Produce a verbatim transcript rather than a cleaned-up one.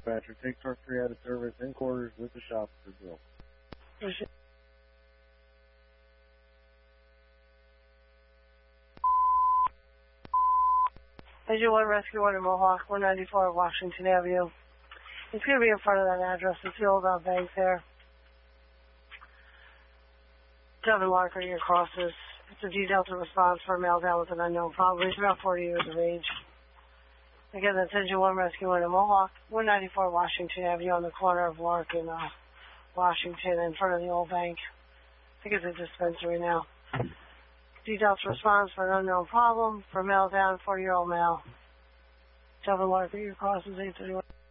Dispatcher, take truck three out of service in quarters with the shop for drill. Engine one Rescue one in Mohawk, one ninety-four Washington Avenue. It's going to be in front of that address. It's the old uh, bank there. Devin Walker, your crosses. It's a D Delta response for a male down with an unknown problem. He's about forty years of age. Again, that's Engine one Rescue one in Mohawk, one ninety-four Washington Avenue on the corner of Lark and uh, Washington in front of the old bank. I think it's a dispensary now. D Delta response for an unknown problem for male down, forty-year-old male. Devin Walker, your crosses eight thirty-one.